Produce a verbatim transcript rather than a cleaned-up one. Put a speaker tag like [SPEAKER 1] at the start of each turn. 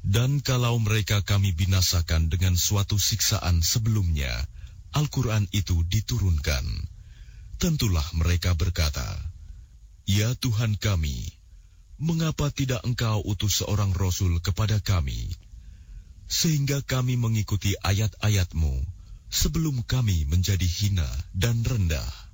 [SPEAKER 1] Dan kalau mereka kami binasakan dengan suatu siksaan sebelumnya, Al-Quran itu diturunkan. Tentulah mereka berkata, "Ya Tuhan kami, mengapa tidak Engkau utus seorang Rasul kepada kami, sehingga kami mengikuti ayat-ayat-Mu sebelum kami menjadi hina dan rendah?"